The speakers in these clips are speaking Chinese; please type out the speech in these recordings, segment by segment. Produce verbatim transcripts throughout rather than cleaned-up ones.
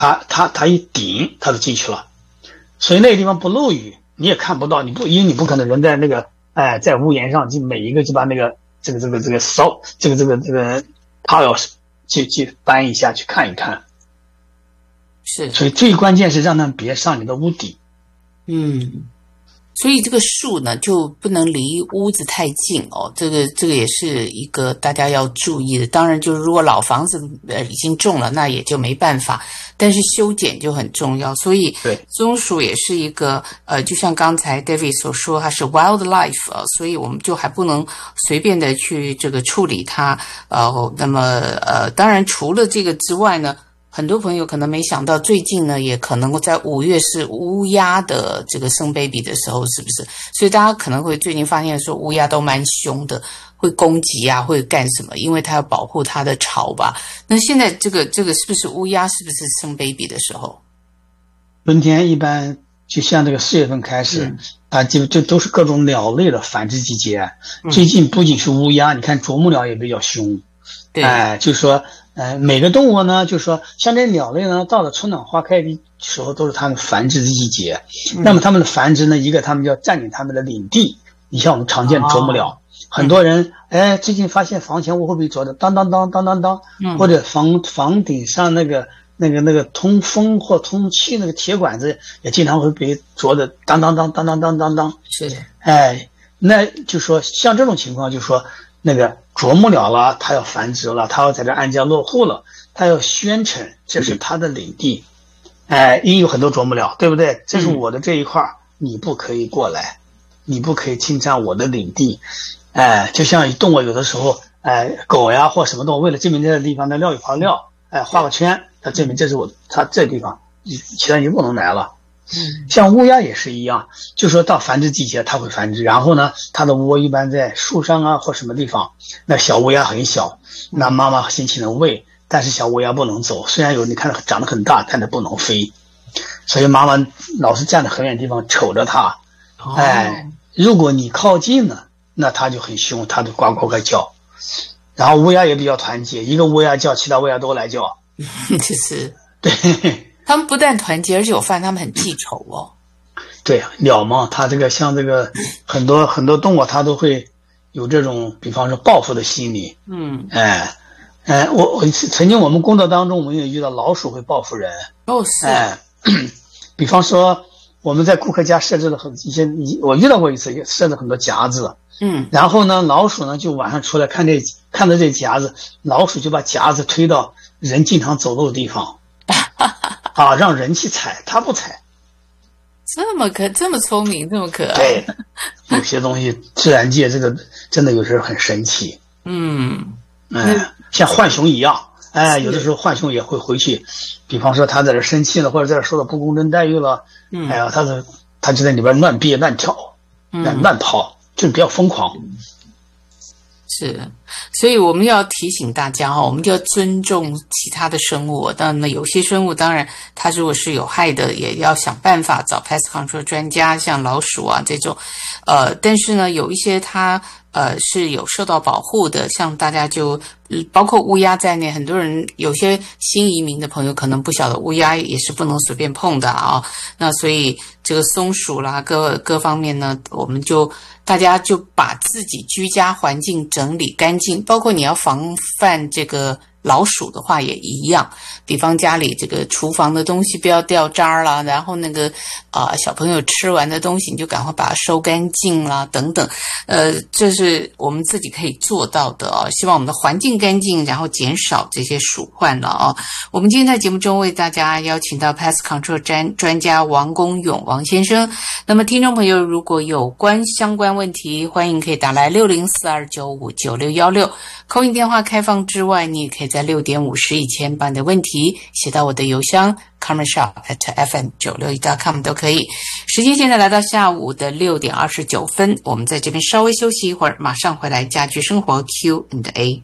它它它一顶，它就进去了。所以那个地方不漏雨，你也看不到，你不因为你不可能人在那个哎在屋檐上就每一个就把那个这个这个这个扫这个这个这个它要去去搬一下去看一看。 是， 所以最关键是让他们别上你的屋底。 嗯，所以这个树呢就不能离屋子太近哦，这个这个也是一个大家要注意的。当然就是如果老房子呃已经种了，那也就没办法，但是修剪就很重要。所以松鼠也是一个呃就像刚才 David 所说，它是 wildlife 啊，所以我们就还不能随便的去这个处理它。呃那么呃当然除了这个之外呢，很多朋友可能没想到，最近呢也可能在五月是乌鸦的这个生 baby 的时候，是不是？所以大家可能会最近发现说乌鸦都蛮凶的，会攻击啊，会干什么？因为它要保护它的巢吧。那现在这个这个是不是乌鸦是不是生 baby 的时候？ 春天一般就像这个四月份开始，嗯、啊，就就都是各种鸟类的繁殖季节。嗯、最近不仅是乌鸦，你看啄木鸟也比较凶。 对， 哎，就说。呃，每个动物呢，就是说，像这鸟类呢，到了春暖花开的时候，都是它们繁殖的季节。嗯、那么它们的繁殖呢，一个它们要占领它们的领地。你像我们常见的啄木鸟，哦、很多人哎，最近发现房前屋后被啄的当当当当当当，嗯、或者房房顶上那个那个那个通风或通气那个铁管子也经常会被啄的当当当当当当当当。 是， 哎，那就说像这种情况，就说。那个啄木鸟了，它要繁殖了，它要在这安家落户了，它要宣称这是它的领地。哎，因为有很多啄木鸟，对不对？这是我的这一块，你不可以过来，你不可以侵占我的领地。哎，就像动物有的时候，哎，狗呀或什么动物为了证明这个地方的料有泡料，哎，画个圈，它证明这是我，它这地方，其他人不能来了。 嗯， 像乌鸦也是一样，就说到繁殖季节它会繁殖，然后呢，它的窝一般在树上啊或什么地方，那小乌鸦很小，那妈妈辛勤的喂，但是小乌鸦不能走，虽然有你看长得很大，但它不能飞，所以妈妈老是站在很远的地方瞅着它。 哦、 哎，如果你靠近了，那它就很凶，它就呱呱呱叫。然后乌鸦也比较团结，一个乌鸦叫，其他乌鸦都来叫。 就是， 对。 他们不但团结，而且我发现他们很记仇哦。 对，鸟嘛，它这个像这个很多很多动物，它都会有这种，比方说报复的心理。 嗯， 哎，哎，我我曾经我们工作当中，我们也遇到老鼠会报复人。 哦，是。 哎，比方说我们在顾客家设置了很一些，我遇到过一次，设置很多夹子。 嗯， 然后呢，老鼠呢就晚上出来看这看到这夹子，老鼠就把夹子推到人经常走路的地方。啊，让人去踩，他不踩， 这么可这么聪明，这么可爱。 对，有些东西自然界这个真的有时候很神奇。 嗯， 哎，像浣熊一样，哎，有的时候浣熊也会回去，比方说他在这生气了，或者在这受到不公正待遇了，嗯，哎呀，他是他就在里边乱憋乱跳，乱乱跑，就是比较疯狂。 是，所以我们要提醒大家哈，我们就要尊重其他的生物。当然呢，有些生物当然它如果是有害的，也要想办法找 pest control 专家，像老鼠啊这种。呃，但是呢，有一些它呃是有受到保护的，像大家就包括乌鸦在内，很多人有些新移民的朋友可能不晓得乌鸦也是不能随便碰的啊。那所以这个松鼠啦，各各方面呢，我们就大家就把自己居家环境整理干净，包括你要防范这个老鼠的话也一样，比方家里这个厨房的东西不要掉渣啦，然后那个啊、呃、小朋友吃完的东西你就赶快把它收干净啦，等等，呃，这是我们自己可以做到的啊。希望我们的环境干净，然后减少这些鼠患了啊。我们今天在节目中为大家邀请到 Pest Control 专专家王公勇王先生。那么听众朋友如果有关相关问题，欢迎可以打来六零四二九五九六一六，call in电话开放之外，你也可以在六点五十以前把你的问题写到我的邮箱 carmen shop at f m 九六一 dot com 都可以。时间现在来到下午的六点二十九分，我们在这边稍微休息一会儿，马上回来家居生活 Q and A。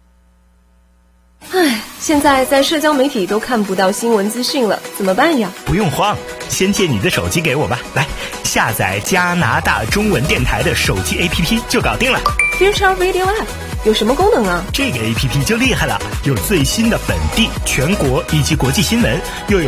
唉，现在在社交媒体都看不到新闻资讯了，怎么办呀？ 不用慌，先借你的手机给我吧。来，下载加拿大中文电台的手机 A P P 就搞定了。 Future Radio App 有什么功能啊？ 这个 A P P 就厉害了，有最新的本地、全国以及国际新闻，又有